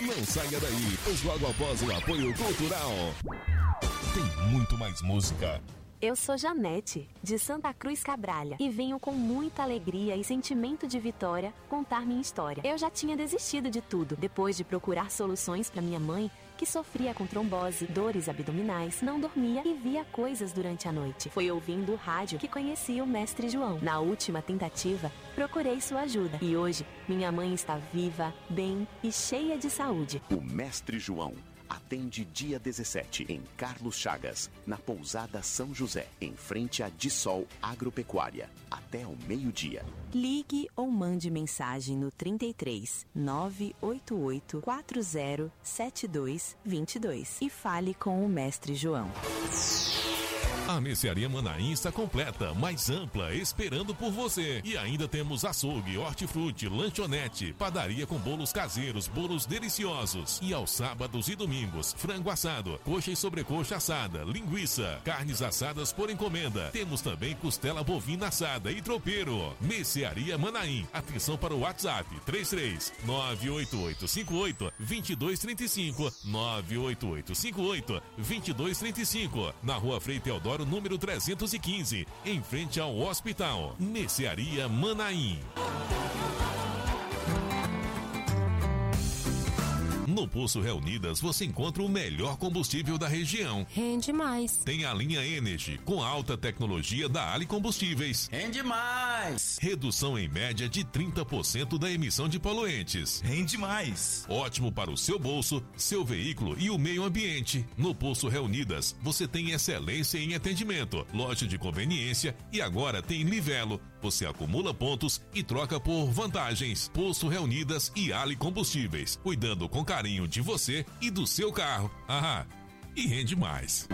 Não saia daí, pois logo após o apoio cultural, tem muito mais música. Eu sou Janete, de Santa Cruz Cabralha, e venho com muita alegria e sentimento de vitória contar minha história. Eu já tinha desistido de tudo, depois de procurar soluções para minha mãe, que sofria com trombose, dores abdominais, não dormia e via coisas durante a noite. Foi ouvindo o rádio que conheci o Mestre João. Na última tentativa, procurei sua ajuda. E hoje, minha mãe está viva, bem e cheia de saúde. O Mestre João atende dia 17 em Carlos Chagas, na Pousada São José, em frente à Dissol Agropecuária, até ao meio-dia. Ligue ou mande mensagem no 33 988 40 7222 e fale com o Mestre João. A Mercearia Manaim está completa, mais ampla, esperando por você. E ainda temos açougue, hortifruti, lanchonete, padaria com bolos caseiros, bolos deliciosos. E aos sábados e domingos, frango assado, coxa e sobrecoxa assada, linguiça, carnes assadas por encomenda. Temos também costela bovina assada e tropeiro. Mercearia Manaim. Atenção para o WhatsApp 33 98858 2235 98858 2235. Na Rua Frei Teodoro, número 315, em frente ao hospital. Mercearia Manaim. No Poço Reunidas você encontra o melhor combustível da região. Rende mais. Tem a linha Energy, com alta tecnologia da Ali Combustíveis. Rende mais. Redução em média de 30% da emissão de poluentes. Rende mais. Ótimo para o seu bolso, seu veículo e o meio ambiente. No Poço Reunidas você tem excelência em atendimento, loja de conveniência e agora tem Livelo. Você acumula pontos e troca por vantagens. Poço Reunidas e Ali Combustíveis, cuidando com carinho de você e do seu carro. E rende mais.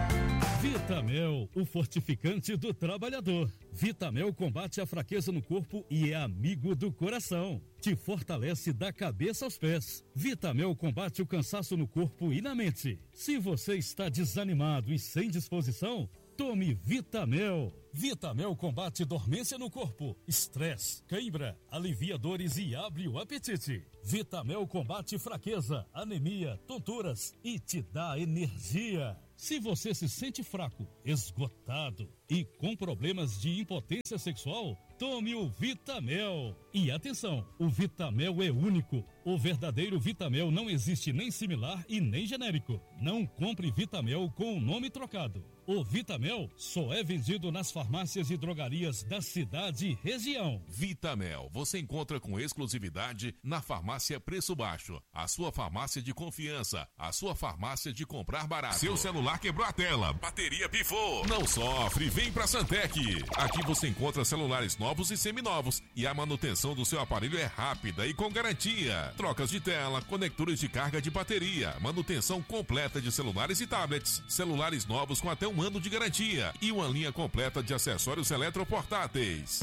Vitamel, o fortificante do trabalhador. Vitamel combate a fraqueza no corpo e é amigo do coração. Te fortalece da cabeça aos pés. Vitamel combate o cansaço no corpo e na mente. Se você está desanimado e sem disposição, tome Vitamel. Vitamel combate dormência no corpo, estresse, cãibra, alivia dores e abre o apetite. Vitamel combate fraqueza, anemia, tonturas e te dá energia. Se você se sente fraco, esgotado e com problemas de impotência sexual, tome o Vitamel. E atenção, o Vitamel é único. O verdadeiro Vitamel não existe nem similar e nem genérico. Não compre Vitamel com o nome trocado. O Vitamel só é vendido nas farmácias e drogarias da cidade e região. Vitamel, você encontra com exclusividade na Farmácia Preço Baixo. A sua farmácia de confiança, a sua farmácia de comprar barato. Seu celular quebrou a tela, bateria pifou. Não sofre, vem pra Santec. Aqui você encontra celulares novos e seminovos e a manutenção do seu aparelho é rápida e com garantia. Trocas de tela, conectores de carga de bateria, manutenção completa de celulares e tablets, celulares novos com até um ano de garantia e uma linha completa de acessórios eletroportáteis.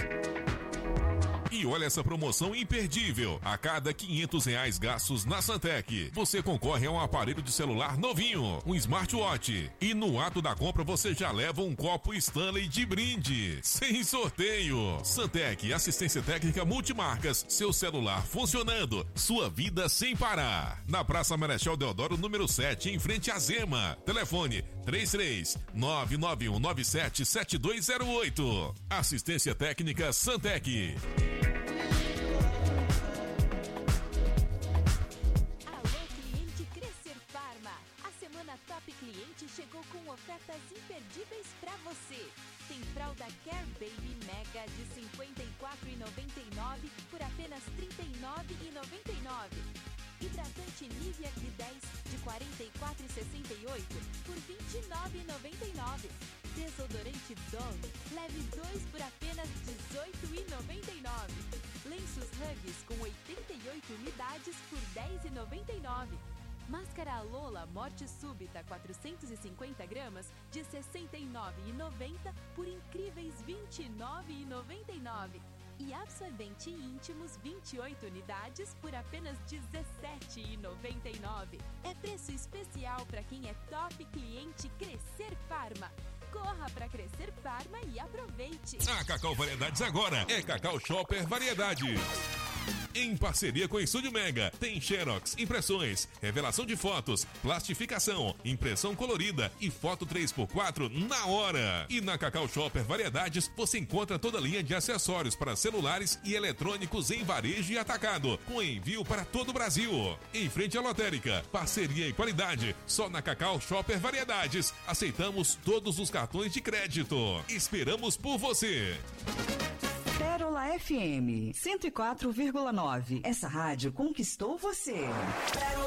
E olha essa promoção imperdível. A cada R$500 gastos na Santec, você concorre a um aparelho de celular novinho, um smartwatch. E no ato da compra você já leva um copo Stanley de brinde, sem sorteio. Santec, assistência técnica multimarcas, seu celular funcionando, sua vida sem parar. Na Praça Marechal Deodoro, número 7, em frente à Zema. Telefone 33 99197 7208. Assistência técnica Santec. Top Cliente chegou com ofertas imperdíveis para você. Tem fralda Care Baby Mega de R$ 54,99 por apenas R$ 39,99. Hidratante Nivea Q10 de R$ 44,68 por R$ 29,99. Desodorante Dove, leve 2 por apenas R$ 18,99. Lenços Huggies com 88 unidades por R$ 10,99. Máscara Lola Morte Súbita 450 gramas de R$ 69,90 por incríveis R$ 29,99. E absorvente íntimos 28 unidades por apenas R$ 17,99. É preço especial para quem é top cliente Crescer Farma. Corra para Crescer Farma e aproveite. A Cacau Variedades agora é Cacau Shopper Variedades. Em parceria com o Estúdio Mega, tem Xerox, impressões, revelação de fotos, plastificação, impressão colorida e foto 3x4 na hora. E na Cacau Shopper Variedades, você encontra toda a linha de acessórios para celulares e eletrônicos em varejo e atacado, com envio para todo o Brasil. Em frente à lotérica, parceria e qualidade, só na Cacau Shopper Variedades. Aceitamos todos os cartões de crédito. Esperamos por você. Pérola FM 104,9. Essa rádio conquistou você.